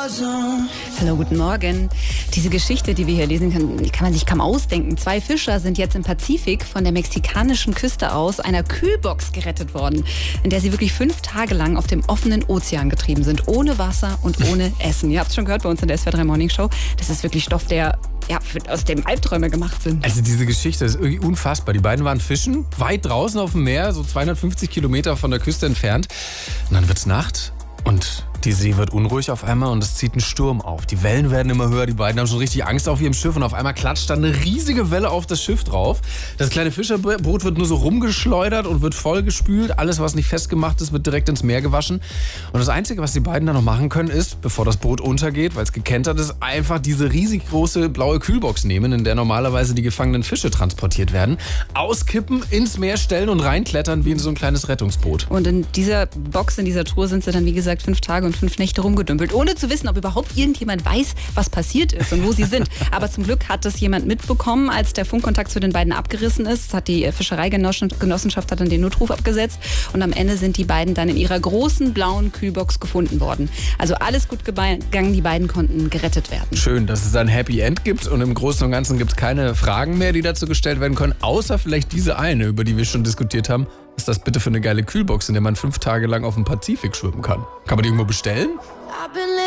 Hallo, guten Morgen. Diese Geschichte, die wir hier lesen können, die kann man sich kaum ausdenken. 2 Fischer sind jetzt im Pazifik von der mexikanischen Küste aus einer Kühlbox gerettet worden, in der sie wirklich 5 Tage lang auf dem offenen Ozean getrieben sind, ohne Wasser und ohne Essen. Ihr habt es schon gehört bei uns in der SWR3 Morning Show. Das ist wirklich Stoff, der aus dem Albträume gemacht sind. Also diese Geschichte ist irgendwie unfassbar. Die beiden waren fischen, weit draußen auf dem Meer, so 250 Kilometer von der Küste entfernt. Und dann wird's Nacht und die See wird unruhig auf einmal und es zieht ein Sturm auf. Die Wellen werden immer höher, die beiden haben schon richtig Angst auf ihrem Schiff und auf einmal klatscht dann eine riesige Welle auf das Schiff drauf. Das kleine Fischerboot wird nur so rumgeschleudert und wird vollgespült. Alles, was nicht festgemacht ist, wird direkt ins Meer gewaschen. Und das Einzige, was die beiden dann noch machen können, ist, bevor das Boot untergeht, weil es gekentert ist, einfach diese riesig große blaue Kühlbox nehmen, in der normalerweise die gefangenen Fische transportiert werden, auskippen, ins Meer stellen und reinklettern wie in so ein kleines Rettungsboot. Und in dieser Box, in dieser Truhe sind sie dann, wie gesagt, 5 Tage und 5 Nächte rumgedümpelt, ohne zu wissen, ob überhaupt irgendjemand weiß, was passiert ist und wo sie sind. Aber zum Glück hat das jemand mitbekommen, als der Funkkontakt zu den beiden abgerissen ist. Die Fischereigenossenschaft hat dann den Notruf abgesetzt und am Ende sind die beiden dann in ihrer großen blauen Kühlbox gefunden worden. Also alles gut gegangen, die beiden konnten gerettet werden. Schön, dass es ein Happy End gibt und im Großen und Ganzen gibt es keine Fragen mehr, die dazu gestellt werden können, außer vielleicht diese eine, über die wir schon diskutiert haben. Was ist das bitte für eine geile Kühlbox, in der man 5 Tage lang auf dem Pazifik schwimmen kann? Kann man die irgendwo bestellen?